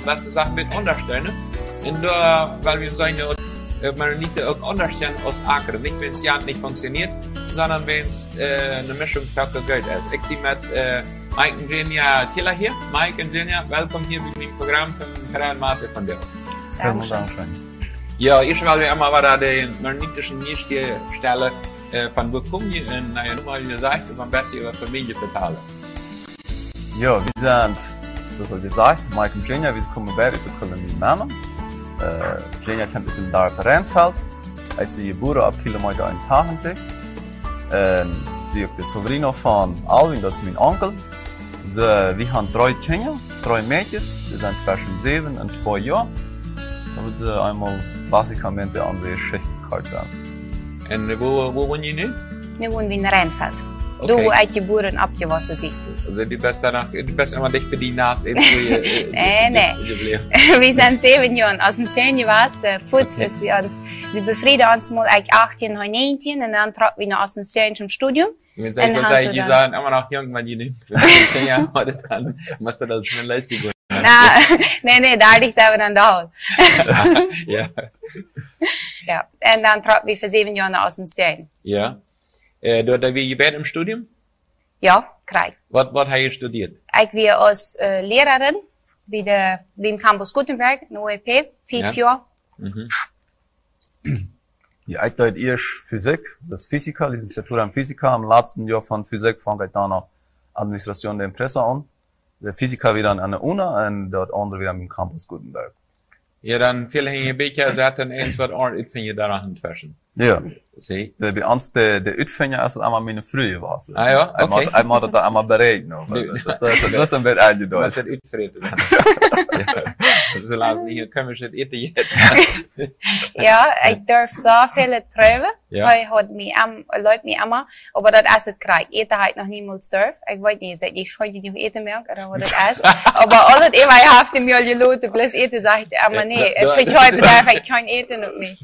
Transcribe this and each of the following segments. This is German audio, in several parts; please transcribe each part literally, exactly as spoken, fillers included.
beste Sachen mit unterstellen. Und da, weil wir sagen, man nicht auch unterstellen aus Acker, nicht wenn es ja nicht funktioniert, sondern wenn es äh, eine Mischung für Geld ist. Ich sehe mit äh, Mike und Genia Tiller hier. Mike und Genia, willkommen hier bei meinem Programm von Karin Martin von dir. Vielen Dank. Ja, ich will wie immer wieder die magnetischen Nächste Stelle äh, von wo kommen ihr in naja, nochmal gesagt, und am besten über Familie verteilen. Ja, wir sind, das hat gesagt, Mike und Genia, wir kommen beide aus der Kolonie Männer. Uh, Genia komt uit een dorp Rijnveld. Uit zijn geboren op kilometer eenentachtig. En ze is de sobrino van Alwin, dat is mijn onkel. Ze, we hebben drie kinderen, drie meisjes. Die zijn tussen zeven en twee jaar. Dat we eenmaal basicamente aan de Schichtkarte zijn. En wo, wo wohnen jullie nu? Nu wohnen wir in Rijnveld. Okay. Du, uit geboren abgewassen sind. Also die best danach, die best immer dich bedienen hast, in äh, Nee, nee. Wir sind sieben Jahre aus dem zehn Jahren, Futz ist wir uns, wir befrieden uns mal eigentlich achtzehn, neunzehn und dann tragen wir noch aus dem zehn zum Studium. Wenn ich würde sagen, die sind immer noch jung, wenn die nicht, wenn die zehn Jahre heute dann, musst du das schnell leisten. Na, nee, nee, da hatte ich selber dann da. Ja. Ja, und dann tragen wir für sieben Jahre aus dem zehn. Ja. Äh, du, da wie gebet im Studium? Ja, krijg. Was, was hast du studiert? Ich war als äh, Lehrerin bei der, beim Campus Gutenberg, in O E P, fünf Jahre. Mhm. Ja, ich deed eerst Physik, das ist Physiker, Licenciatura in Physiker. Im letzten Jahr von Physik fange ich dann noch Administration der Impresse an. Der Physiker wieder an der Uni und dort andere wieder im Campus Gutenberg. Ja, dann viel hängen ein bisschen, also hat dann eins, was Ort, ich finde, daran entwischen. Ja. See? De, bij ons, de, de uitvinger is het allemaal mijn vroeger was. Ah ja, oké. Hij moet het allemaal berekenen. Dat is, dat is een beetje uitgedooid. Was het uitvreten dan? Ja. Ze laten hier, können wir het eten jetzt. Ja, ich darf so viele proeven. Ja. Hij had mij am, leuk mij allemaal. Aber dat is het krijg. Eten had ik nog niemals durf. Ik weet niet, zeg ik schuld niet eten meer, oder wat het is. Aber alles immer ich habe mir geloten, bloß eten sag ich aber nee, für heute darf ich kein eten noch nicht.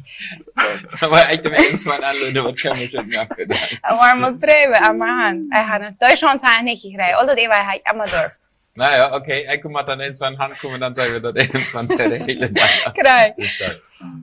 Aber ich denke, es war alle, was können wir schon machen. Aber mal proeven, aber han. Ich habe Deutschland habe ich nicht gekriegt. Alles immer ich immer durf. Naja, okay, ich komme dann in zwei Hand kommen, dann sagen wir, dass irgendwann der hele Tag. Krijg.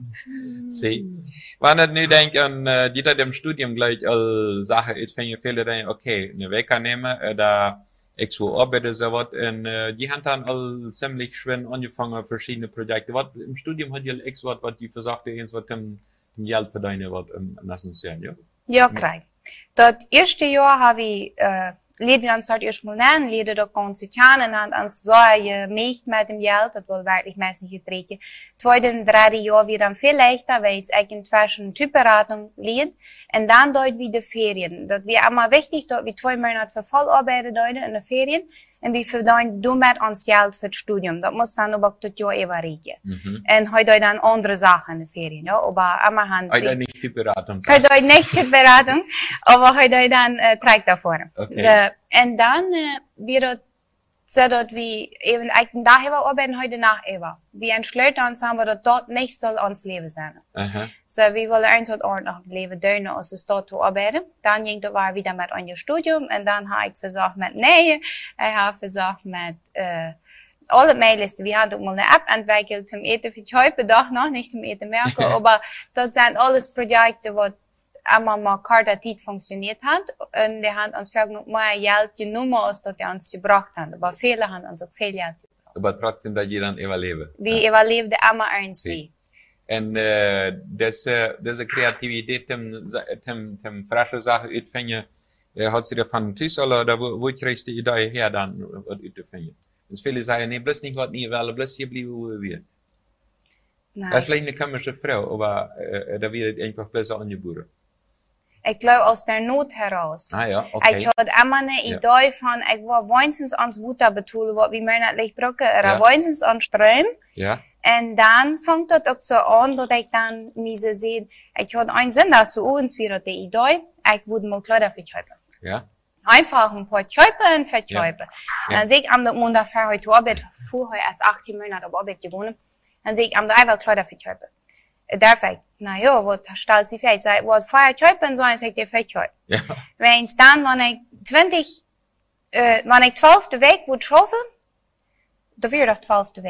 See. Wenn ich nu denk an, äh, die da dem Studium gleich all Sache, ich finde viele denken, okay, eine Wecker nehmen, oder ich so arbeite so was, und äh, die haben dann all ziemlich schwer angefangen, verschiedene Projekte. Was im Studium hat ihr Ex was, was die versagte, eins was dem Geld verdienen, was im Nassen ja? Ja, krijg. Dat eerste jaar heb ik, uh, leed we ons dat eerst mal nennen, leed dat Konzerten en ons zo je meest met dem Geld, dat wil wirklich meistens getreten. Tweede, derde jaar weer dan veel leichter, weil es eigentlich fashion Typberatung leed. En dan deut wie de Ferien. Dat wir immer wichtig, dat wir zwei Monate für Vollarbeiten deuten in de Ferien. En we verdienen damit ons Geld für das Studium. Dat muss dann aber das Jahr überreichen. Mhm. En hij doet dan andere Sachen in de Ferien, ja. Aber immer hand. Hij doet niet Typberatung. Hij doet niet Typberatung, aber hij doet dan uh, trekt daarvoor. Okay. So, en dan uh, weer dat, so dat we even eigenlijk dag hebben arbeiten, heute Nacht even. We entschleuten ons aan, dat dat niet zal ons leven zijn. Aha. So, we willen eens wat ordentlich leven doen, als es dort zu arbeiten. Dann ging dat weer wieder met aan Studium, en dan heb ik versucht met nee, ik heb versucht met, uh, alle Maillisten. Wir haben auch mal eine App entwickelt zum Eten für heute doch noch nicht zum Eten merken, aber das sind alles Projekte, wo einmal mal kartativ funktioniert hat und die haben uns vielleicht noch mehr Geld genommen, als das die uns gebracht haben. Aber viele haben uns auch viel Geld gebracht. Aber trotzdem, dass jeder überleben. Wir ja. überlebten immer irgendwie. En uh, deze, deze creativiteit, dem, dem, dem frische Sachen uitvinden, uh, hat sie da von Tisch oder wo, wo kriegst du die Idee her dann, was uitvinden? Dus viele sagen, nee, bloß nicht was nie, weil bloß hier bleiben, wo wir sind. Das ist vielleicht eine komische Frau, aber äh, da wird einfach besser angeboren. Ich glaube, aus der Not heraus. Ah ja, okay. Ich hatte immer eine Idee ja. von, ich war wenigstens ans Wutter betulen, was wir monatlich brauchen, oder ja. wenigstens an Strom. Ja. Und dann fängt das auch so an, dass ich dann mir sehen, ich hatte einen Sinn, dass so uns wieder die Idee, ich würde mal Kleider für Scheiben. Ja. Einfach ein paar Scheiben für Scheiben. Ja. Dann sehe ich am Montag für heute Arbeit, vorher erst achtzehn Monate auf Arbeit gewohnt, dann sehe ich am einfach Kleider für Scheiben. Darf ich, na ja, was stellt sie fest? Sag, was feier Scheiben sollen, sag ich dir für Scheiben. Ja. Wenn es dann, wenn ich zwanzig, äh, wenn ich zwölfte Weg würde schaffen, da wäre doch zwölfte Weg.